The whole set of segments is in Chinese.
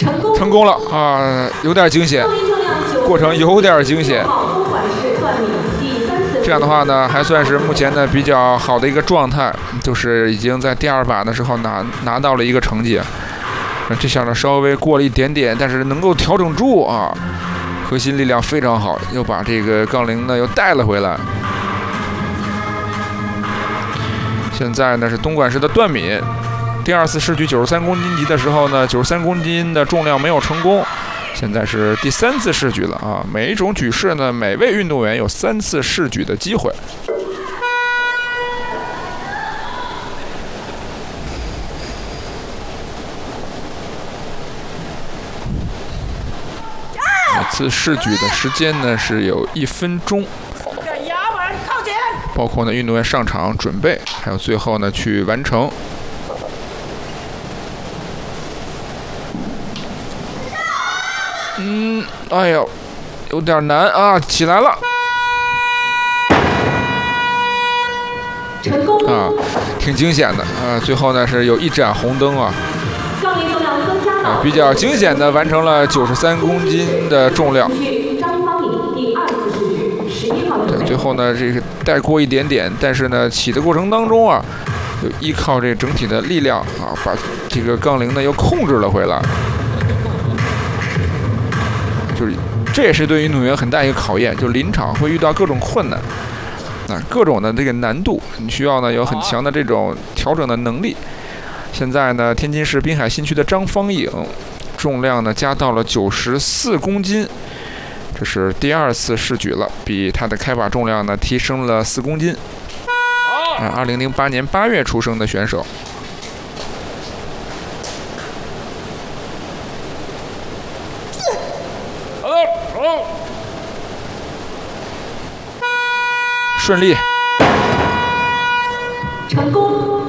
成功了啊，有点惊险，过程有点惊险。这样的话呢，还算是目前呢比较好的一个状态，就是已经在第2把的时候拿到了一个成绩。这下呢稍微过了一点点，但是能够调整住啊，核心力量非常好，又把这个杠铃呢又带了回来。现在呢是东莞市的段敏，第2次试举93公斤级的时候呢，93公斤的重量没有成功。现在是第3次试举了啊！每一种举式呢，每位运动员有3次试举的机会。每次试举的时间呢是有1分钟，包括呢运动员上场准备，还有最后呢去完成。哎呦，有点难啊！起来了， 成功啊，挺惊险的啊！最后呢是有1盏红灯啊，比较惊险的完成了93公斤的重量。对，最后呢这个带过一点点，但是呢起的过程当中啊，就依靠这整体的力量啊，把这个杠铃呢又控制了回来。就是这也是对运动员很大一个考验，就临场会遇到各种困难，各种的这个难度，你需要呢有很强的这种调整的能力。现在呢，天津市滨海新区的张方颖，重量呢加到了94公斤，这是第2次试举了，比他的开把重量呢提升了4公斤。2008年8月出生的选手。顺利， 成功。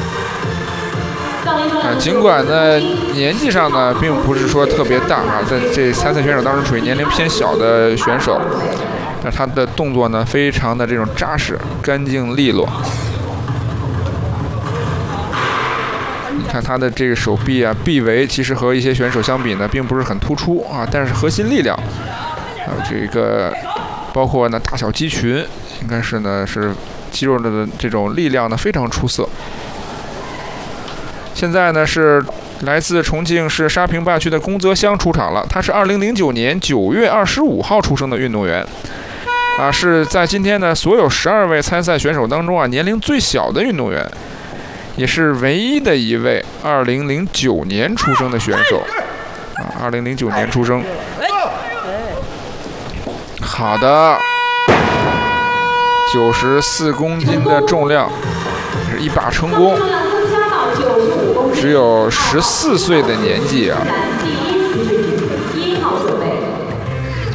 尽管呢年纪上呢并不是说特别大啊，这参赛选手当时属于年龄偏小的选手，但他的动作呢非常的这种扎实、干净利落。你看他的这个手臂啊、臂围，其实和一些选手相比呢，并不是很突出啊，但是核心力量，还有这个包括呢大小肌群，应该是呢是肌肉的这种力量呢非常出色。现在呢是来自重庆市沙坪坝区的龚泽湘出场了，他是2009年9月25号出生的运动员，啊，是在今天呢所有12位参赛选手当中啊年龄最小的运动员，也是唯一的一位2009年出生的选手，啊，2009年出生。好的，94公斤的重量，是1把成功。只有14岁的年纪啊，